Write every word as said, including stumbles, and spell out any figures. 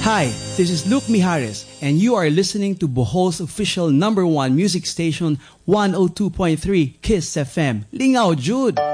Hi, this is Luke Mijares, and you are listening to Bohol's official number one music station, one oh two point three Kiss F M. Lingaw, Jude!